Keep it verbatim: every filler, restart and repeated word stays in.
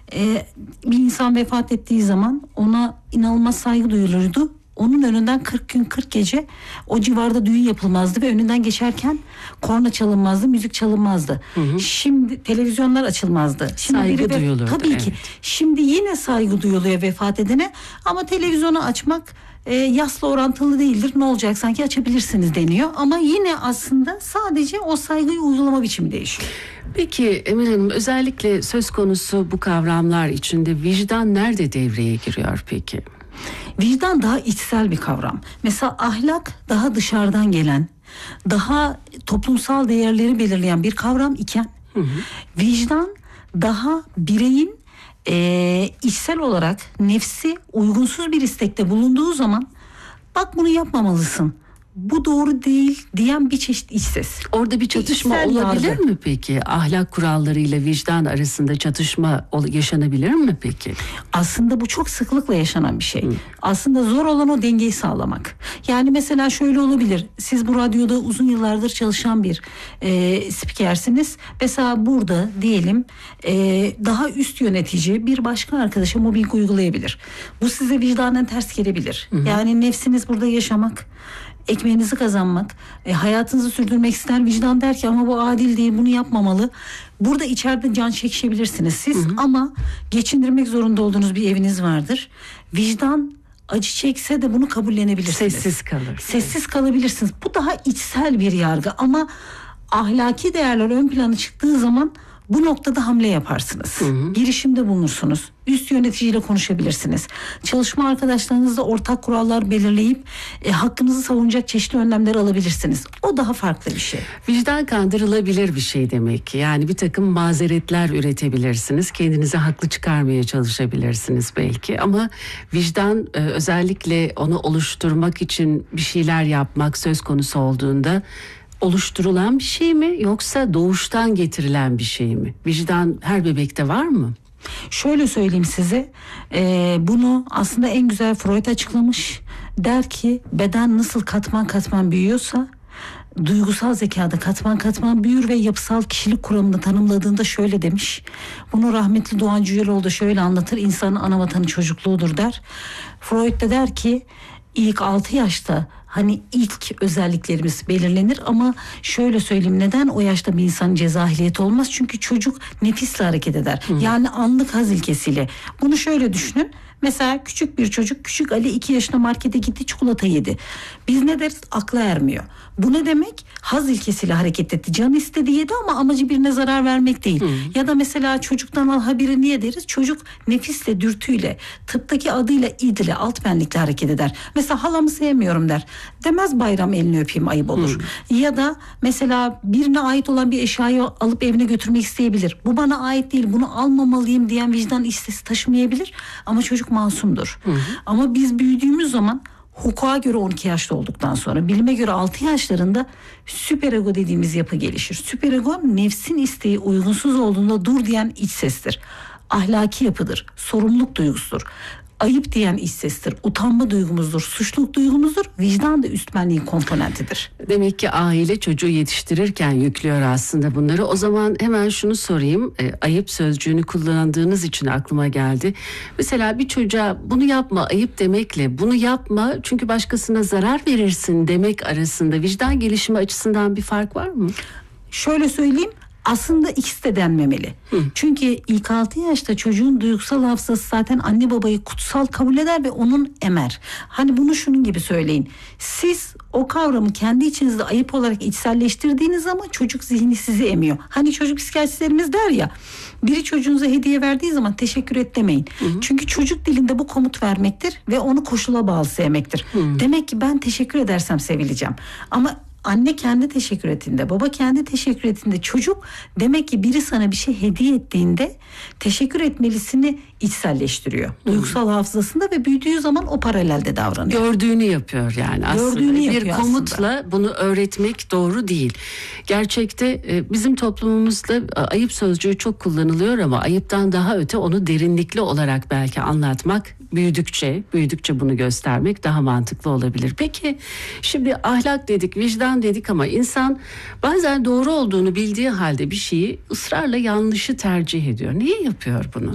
e, bir insan vefat ettiği zaman ona inanılmaz saygı duyulurdu. Onun önünden kırk gün kırk gece o civarda düğün yapılmazdı ve önünden geçerken korna çalınmazdı, müzik çalınmazdı. Hı hı. Şimdi televizyonlar açılmazdı. Şimdi saygı biri duyulurdu. Tabii evet. ki. Şimdi yine saygı duyuluyor vefat edene ama televizyonu açmak e, yasla orantılı değildir. Ne olacak sanki açabilirsiniz deniyor ama yine aslında sadece o saygıyı uygulama biçimi değişiyor. Peki Emel Hanım, özellikle söz konusu bu kavramlar içinde vicdan nerede devreye giriyor peki? Vicdan daha içsel bir kavram. Mesela ahlak daha dışarıdan gelen, daha toplumsal değerleri belirleyen bir kavram iken hı hı. vicdan daha bireyin e, içsel olarak nefsi uygunsuz bir istekte bulunduğu zaman bak bunu yapmamalısın, bu doğru değil diyen bir çeşit iç ses. Orada bir çatışma İçsel olabilir yargı. mi peki? Ahlak kurallarıyla vicdan arasında çatışma yaşanabilir mi peki? Aslında bu çok sıklıkla yaşanan bir şey. Hı. Aslında zor olan o dengeyi sağlamak. Yani mesela şöyle olabilir. Siz bu radyoda uzun yıllardır çalışan bir e, spikersiniz. Mesela burada diyelim e, daha üst yönetici bir başka arkadaşa mobbing uygulayabilir. Bu size vicdanen ters gelebilir. Hı. Yani nefsiniz burada yaşamak, ekmeğinizi kazanmak, e, hayatınızı sürdürmek ister, vicdan der ki ama bu adil değil, bunu yapmamalı. Burada içeride can çekişebilirsiniz siz, hı hı. ama geçindirmek zorunda olduğunuz bir eviniz vardır. Vicdan acı çekse de bunu kabullenebilirsiniz. Sessiz kalır. Sessiz kalabilirsiniz. Bu daha içsel bir yargı ama ahlaki değerler ön plana çıktığı zaman bu noktada hamle yaparsınız. Hı hı. Girişimde bulunursunuz. Üst yöneticiyle konuşabilirsiniz. Çalışma arkadaşlarınızla ortak kurallar belirleyip e, hakkınızı savunacak çeşitli önlemler alabilirsiniz. O daha farklı bir şey. Vicdan kandırılabilir bir şey demek ki. Yani bir takım mazeretler üretebilirsiniz. Kendinizi haklı çıkarmaya çalışabilirsiniz belki. Ama vicdan e, özellikle onu oluşturmak için bir şeyler yapmak söz konusu olduğunda oluşturulan bir şey mi yoksa doğuştan getirilen bir şey mi? Vicdan her bebekte var mı? Şöyle söyleyeyim size, e, bunu aslında en güzel Freud açıklamış. Der ki beden nasıl katman katman büyüyorsa duygusal zekada katman katman büyür ve yapısal kişilik kuramını tanımladığında şöyle demiş. Bunu rahmetli Doğan Cüceloğlu da şöyle anlatır. İnsanın ana vatanı çocukluğudur der. Freud da der ki ilk altı yaşta hani ilk özelliklerimiz belirlenir ama şöyle söyleyeyim, neden o yaşta bir insanın cezahiliyeti olmaz? Çünkü çocuk nefisle hareket eder. Hı. Yani anlık haz ilkesiyle. Bunu şöyle düşünün. Mesela küçük bir çocuk, küçük Ali iki yaşında markete gitti, çikolata yedi. Biz ne deriz? Akla ermiyor. Bu ne demek? Haz ilkesiyle hareket etti. Canı istedi yedi ama amacı birine zarar vermek değil. Hmm. Ya da mesela çocuktan al haberi niye deriz? Çocuk nefisle, dürtüyle, tıptaki adıyla idle, alt benlikle hareket eder. Mesela halamı sevmiyorum der. Demez bayram elini öpeyim, ayıp olur. Hmm. Ya da mesela birine ait olan bir eşyayı alıp evine götürmek isteyebilir. Bu bana ait değil, bunu almamalıyım diyen vicdan iç sesi taşımayabilir. Ama çocuk masumdur. Hı hı. Ama biz büyüdüğümüz zaman hukuka göre on iki yaşta olduktan sonra bilime göre altı yaşlarında süperego dediğimiz yapı gelişir. Süperego nefsin isteği uygunsuz olduğunda dur diyen iç sestir. Ahlaki yapıdır. Sorumluluk duygusudur. Ayıp diyen iç sestir. Utanma duygumuzdur. Suçluluk duygumuzdur. Vicdan da üstmenliğin komponentidir. Demek ki aile çocuğu yetiştirirken yüklüyor aslında bunları. O zaman hemen şunu sorayım. E, ayıp sözcüğünü kullandığınız için aklıma geldi. Mesela bir çocuğa bunu yapma ayıp demekle bunu yapma çünkü başkasına zarar verirsin demek arasında vicdan gelişimi açısından bir fark var mı? Şöyle söyleyeyim. Aslında ikisi de denmemeli. Hı. Çünkü ilk altı yaşta çocuğun duygusal hafızası zaten anne babayı kutsal kabul eder ve onun emer. Hani bunu şunun gibi söyleyin. Siz o kavramı kendi içinizde ayıp olarak içselleştirdiğiniz zaman çocuk zihni sizi emiyor. Hani çocuk psikiyatristlerimiz der ya, biri çocuğunuza hediye verdiği zaman teşekkür et demeyin. Hı. Çünkü çocuk dilinde bu komut vermektir ve onu koşula bağlı sevmektir. Hı. Demek ki ben teşekkür edersem sevileceğim. Ama anne kendi teşekkür ettiğinde, baba kendi teşekkür ettiğinde çocuk demek ki biri sana bir şey hediye ettiğinde teşekkür etmelisini içselleştiriyor. Hmm. Duygusal hafızasında ve büyüdüğü zaman o paralelde davranıyor. Gördüğünü yapıyor yani aslında. Gördüğünü yapıyor bir komutla aslında. Bunu öğretmek doğru değil. Gerçekte bizim toplumumuzda ayıp sözcüğü çok kullanılıyor ama ayıptan daha öte onu derinlikli olarak belki anlatmak, büyüdükçe, büyüdükçe bunu göstermek daha mantıklı olabilir. Peki şimdi ahlak dedik, vicdan dedik ama insan bazen doğru olduğunu bildiği halde bir şeyi ısrarla yanlışı tercih ediyor. Niye yapıyor bunu?